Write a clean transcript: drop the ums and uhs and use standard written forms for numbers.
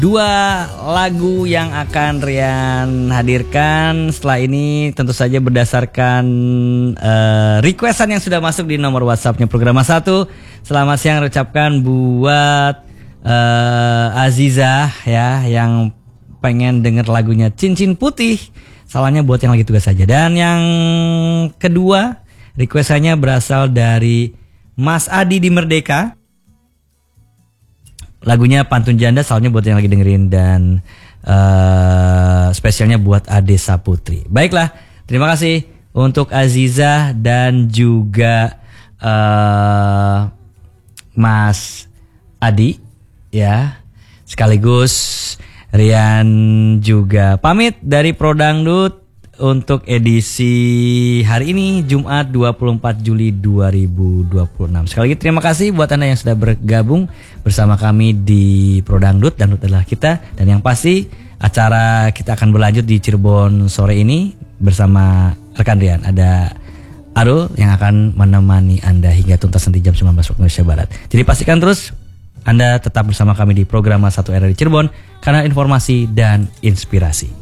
Dua lagu yang akan Rian hadirkan setelah ini tentu saja berdasarkan requestan yang sudah masuk di nomor WhatsAppnya Programa 1. Selamat siang ucapkan buat Azizah ya yang pengen denger lagunya Cincin Putih. Salahnya buat yang lagi tugas saja. Dan yang kedua requestannya berasal dari Mas Adi di Merdeka. Lagunya Pantun Janda, soalnya buat yang lagi dengerin dan spesialnya buat Ade Saputri. Baiklah, terima kasih untuk Azizah dan juga Mas Adi ya. Sekaligus Rian juga pamit dari Prodangdut untuk edisi hari ini Jumat 24 Juli 2026. Sekali lagi terima kasih buat Anda yang sudah bergabung bersama kami di Prodangdut, Dangdut adalah kita. Dan yang pasti acara kita akan berlanjut di Cirebon sore ini bersama rekan Rian. Ada Arul yang akan menemani Anda hingga tuntas nanti jam 19 waktu Indonesia Barat. Jadi pastikan terus Anda tetap bersama kami di Programa 1 Era di Cirebon, kanal informasi dan inspirasi.